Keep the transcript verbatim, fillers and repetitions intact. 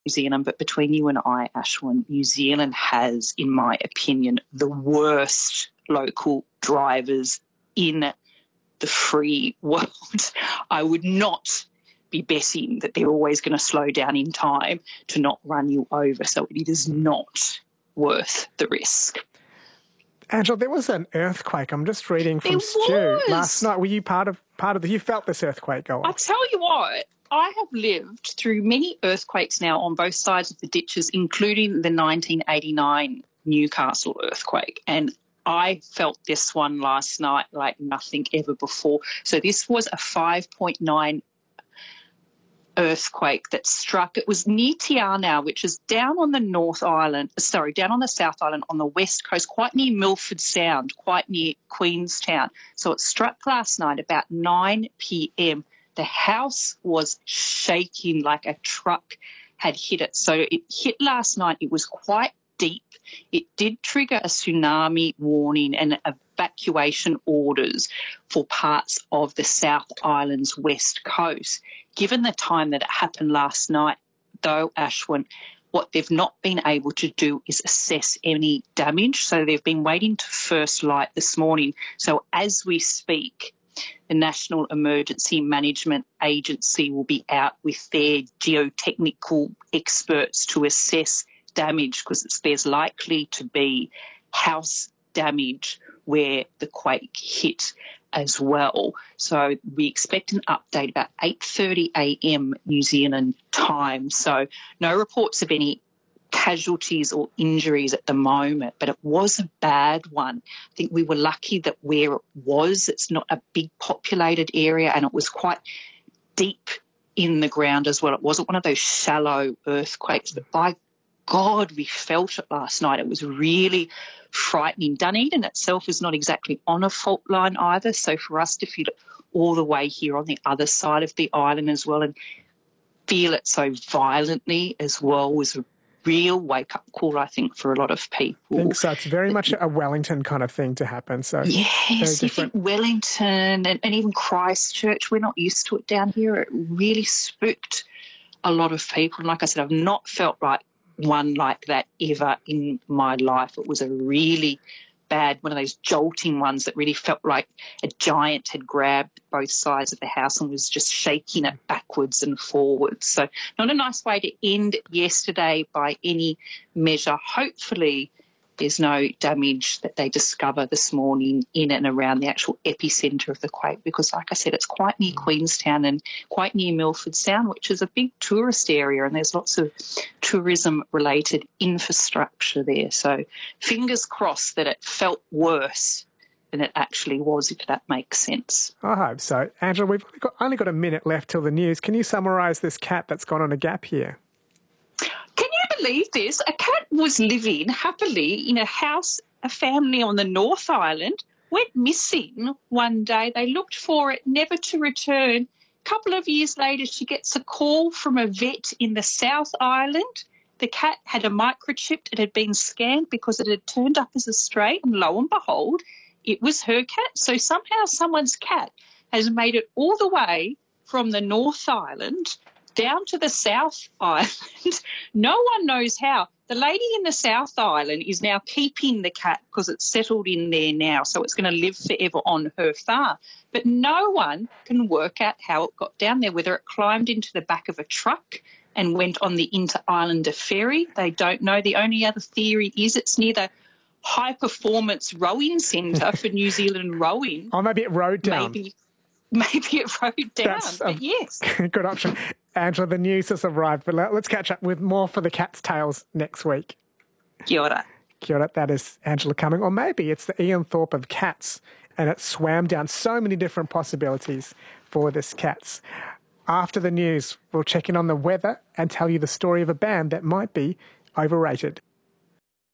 Zealand, but between you and I, Ashwin, New Zealand has, in my opinion, the worst local drivers in the free world. I would not be betting that they're always going to slow down in time to not run you over. So it is not worth the risk. Angela, there was an earthquake. I'm just reading from there Stu was. last night. Were you part of part of the? You felt this earthquake go I off? tell you what, I have lived through many earthquakes now on both sides of the ditches, including the nineteen eighty-nine Newcastle earthquake, and I felt this one last night like nothing ever before. So this was a five point nine earthquake that struck. It was near Te Anau, which is down on the North Island, sorry, down on the South Island on the west coast, quite near Milford Sound, quite near Queenstown. So it struck last night about nine p m. The house was shaking like a truck had hit it. So it hit last night. It was quite deep. It did trigger a tsunami warning and evacuation orders for parts of the South Island's west coast. Given the time that it happened last night, though, Ashwin, what they've not been able to do is assess any damage. So they've been waiting to first light this morning. So as we speak, the National Emergency Management Agency will be out with their geotechnical experts to assess damage, because there's likely to be house damage where the quake hit as well. So we expect an update about eight thirty a m New Zealand time. So no reports of any casualties or injuries at the moment, but it was a bad one. I think we were lucky that where it was, it's not a big populated area, and it was quite deep in the ground as well. It wasn't one of those shallow earthquakes, but by God, we felt it last night. It was really frightening. Dunedin itself is not exactly on a fault line either, so for us to feel it all the way here on the other side of the island as well and feel it so violently as well was a real wake-up call, I think, for a lot of people. I think so. It's very much a Wellington kind of thing to happen. So yes, you think Wellington and, and even Christchurch, we're not used to it down here. It really spooked a lot of people. And like I said, I've not felt like one like that ever in my life. It was a really bad, one of those jolting ones that really felt like a giant had grabbed both sides of the house and was just shaking it backwards and forwards. So not a nice way to end yesterday by any measure. Hopefully there's no damage that they discover this morning in and around the actual epicentre of the quake, because like I said, it's quite near Queenstown and quite near Milford Sound, which is a big tourist area, and there's lots of tourism-related infrastructure there. So fingers crossed that it felt worse than it actually was, if that makes sense. I hope so. Angela, we've only got, only got a minute left till the news. Can you summarise this cat that's gone on a gap here? Can you believe this? A cat was living happily in a house, a family on the North Island, went missing one day. They looked for it, never to return. A couple of years later, she gets a call from a vet in the South Island. The cat had a microchip. It had been scanned because it had turned up as a stray, and lo and behold, it was her cat. So somehow someone's cat has made it all the way from the North Island down to the South Island. No one knows how. The lady in the South Island is now keeping the cat because it's settled in there now, so it's going to live forever on her farm. But no one can work out how it got down there, whether it climbed into the back of a truck and went on the Inter-Islander ferry. They don't know. The only other theory is it's near the high-performance rowing centre for New Zealand rowing. Or maybe it rode down. Maybe, maybe it rode down, That's a but yes. Good option. Angela, the news has arrived, but let's catch up with more for the cat's tales next week. Kia ora. Kia ora, that is Angela Cumming. Or maybe it's the Ian Thorpe of cats, and it swam down so many different possibilities for this cats. After the news, we'll check in on the weather and tell you the story of a band that might be overrated.